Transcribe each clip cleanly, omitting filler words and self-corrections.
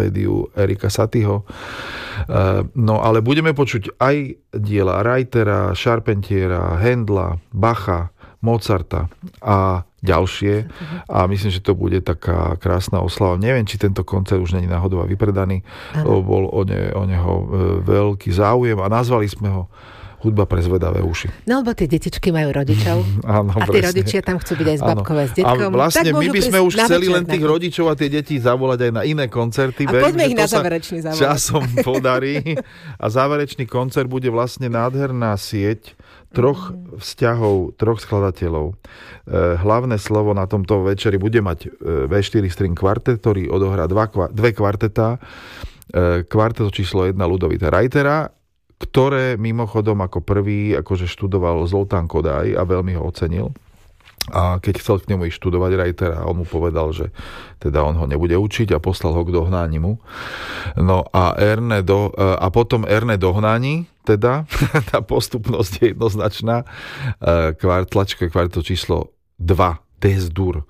encyklopédiu Erika Satieho. No ale budeme počuť aj diela Reitera, Charpentiera, Händla, Bacha, Mozarta a ďalšie. A myslím, že to bude taká krásna oslava. Neviem, či tento koncert už není náhodou vypredaný. Bol o neho veľký záujem a nazvali sme ho Hudba pre zvedavé uši. No, lebo tie detičky majú rodičov. Áno, a tí rodičia tam chcú byť aj s babkou a s detkom. A vlastne my by sme už chceli len tých rodičov a tie deti zavolať aj na iné koncerty. A poďme ich na záverečný zavolať. Časom podarí. A záverečný koncert bude vlastne nádherná sieť troch vzťahov, troch skladateľov. Hlavné slovo na tomto večeri bude mať V4 string kvartet, ktorý odohrá dve kvartetá. Kvarteto číslo 1 Ludovita Reitera, ktoré mimochodom ako prvý akože študoval Zoltán Kodály a veľmi ho ocenil. A keď chcel k nemu ísť študovať Reitera, on mu povedal, že teda on ho nebude učiť a poslal ho k dohnánimu. No a potom Erne dohnáni, teda tá postupnosť je jednoznačná. Tlačkové kvarteto číslo 2 Des-dur.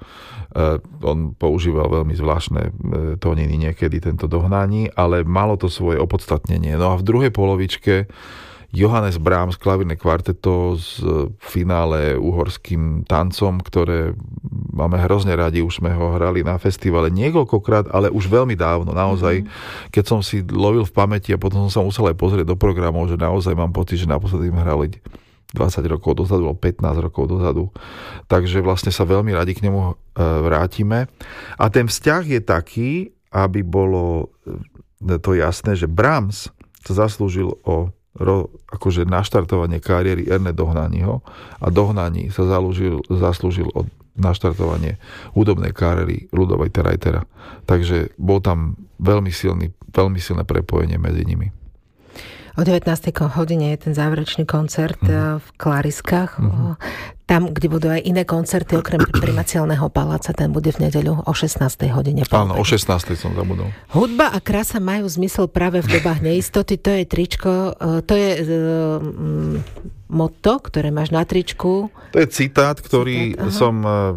On používal veľmi zvláštne tóniny niekedy, tento dohnání, ale malo to svoje opodstatnenie. No a v druhej polovičke Johannes Brahms, klavírne kvarteto s finále uhorským tancom, ktoré máme hrozne radi, už sme ho hrali na festivale niekoľkokrát, ale už veľmi dávno, naozaj. Keď som si lovil v pamäti a potom som sa musel aj pozrieť do programov, že naozaj mám pocit, že naposledy sme hrali 20 rokov dozadu, 15 rokov dozadu. Takže vlastne sa veľmi radi k nemu vrátime. A ten vzťah je taký, aby bolo to jasné, že Brahms sa zaslúžil o akože naštartovanie kariéry Erne Dohnányho a Dohnání sa zaslúžil o naštartovanie hudobnej kariéry Ludovita Reitera. Takže bol tam veľmi silné prepojenie medzi nimi. O 19. hodine je ten záverečný koncert v Klariskách. Tam, kde budú aj iné koncerty, okrem Primaciálneho paláca, ten bude v nedeľu o 16. hodine. Áno, o 16. som zabudol. Hudba a krása majú zmysel práve v dobách neistoty. To je tričko, to je motto, ktoré máš na tričku. To je citát, ktorý som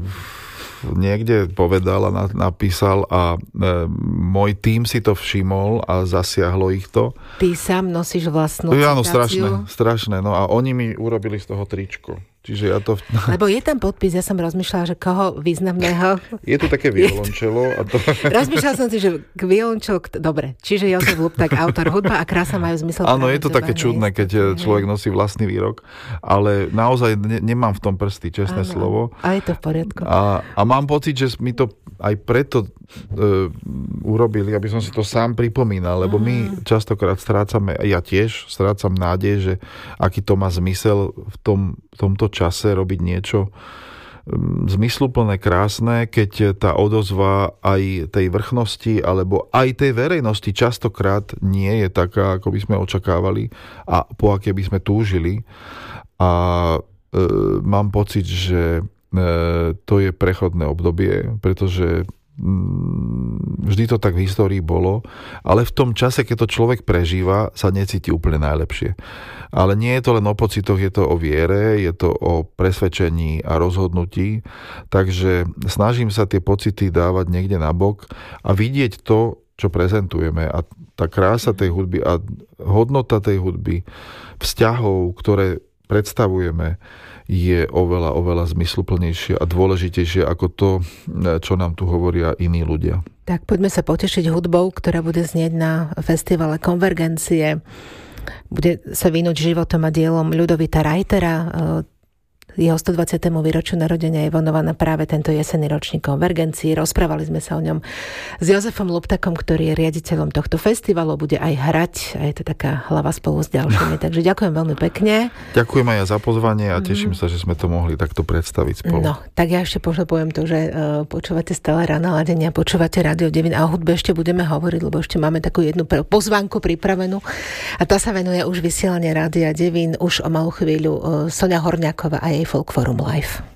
niekde povedal a napísal a môj tím si to všimol a zasiahlo ich to. Ty sám nosíš vlastnú citáciu? Áno, strašné. No a oni mi urobili z toho tričko. Čiže ja to... Lebo je tam podpis, ja som rozmýšľala, že koho významného... Je tu také violončelo. A to... Rozmýšľala som si, že k violončelu... Dobre, čiže Jozef Lupták, autor hudba a krása majú zmysel. Áno, je to také čudné, keď človek nosí vlastný výrok, ale naozaj nemám v tom prsty, čestné slovo. A je to v poriadku. A mám pocit, že mi to aj preto urobili, aby som si to sám pripomínal, lebo my častokrát strácame, ja tiež strácam nádej, že aký to má zmysel v tomto čase robiť niečo zmysluplné, krásne, keď tá odozva aj tej vrchnosti alebo aj tej verejnosti častokrát nie je taká, ako by sme očakávali a po aké by sme túžili. A mám pocit, že to je prechodné obdobie, pretože vždy to tak v histórii bolo, ale v tom čase, keď to človek prežíva, sa necíti úplne najlepšie. Ale nie je to len o pocitoch, je to o viere, je to o presvedčení a rozhodnutí, takže snažím sa tie pocity dávať niekde nabok a vidieť to, čo prezentujeme a tá krása tej hudby a hodnota tej hudby, vzťahov, ktoré predstavujeme, je oveľa zmysluplnejšie a dôležitejšie ako to, čo nám tu hovoria iní ľudia. Tak poďme sa potešiť hudbou, ktorá bude znieť na festivale Konvergencie. Bude sa vynúť životom a dielom Ludovita Reitera. Jeho 120. výročiu narodenia je venovaná práve tento jesenný ročník Konvergencii. Rozprávali sme sa o ňom s Jozefom Luptakom, ktorý je riaditeľom tohto festivalu, bude aj hrať a je to taká hlava spolu s ďalšími. Takže ďakujem veľmi pekne. Ďakujem aj ja za pozvanie a teším sa, že sme to mohli takto predstaviť spolu. No, tak ja ešte poviem to, že počúvate stále Rána Ladenia, počúvate Rádio Devín a o hudbe ešte budeme hovoriť, lebo ešte máme takú jednu pozvánku pripravenú a tá sa venuje už vysielanie Rádia Devín už o malú chvíľu Soňa Horňáková a jej Folk Forum Live.